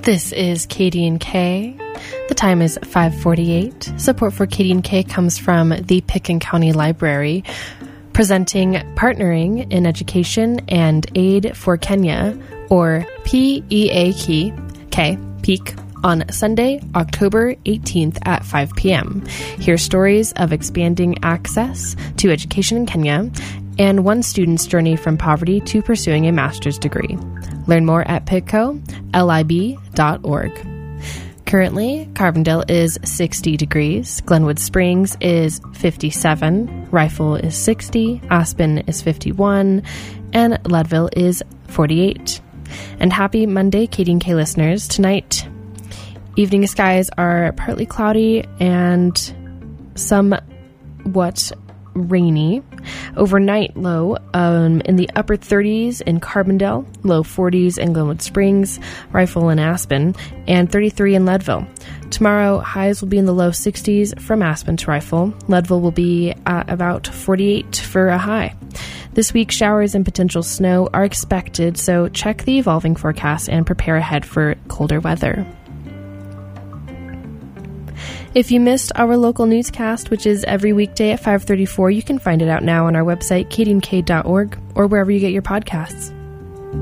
This is KD&K. The time is 5:48. Support for KD&K comes from the Pitkin County Library, presenting Partnering in Education and Aid for Kenya, or PEAK, PEAK, on Sunday, October 18th at 5 p.m. Hear stories of expanding access to education in Kenya and one student's journey from poverty to pursuing a master's degree. Learn more at pitco.lib.org. Currently, Carbondale is 60 degrees, Glenwood Springs is 57, Rifle is 60, Aspen is 51, and Leadville is 48. And happy Monday, KD&K listeners. Tonight, evening skies are partly cloudy and somewhat rainy. Overnight low in the upper 30s in Carbondale, low 40s in Glenwood Springs, Rifle and Aspen, and 33 in Leadville. Tomorrow, highs will be in the low 60s from Aspen to Rifle. Leadville will be at about 48 for a high. This week, showers and potential snow are expected, so check the evolving forecast and prepare ahead for colder weather. If you missed our local newscast, which is every weekday at 5:34, you can find it out now on our website, kdnk.org, or wherever you get your podcasts.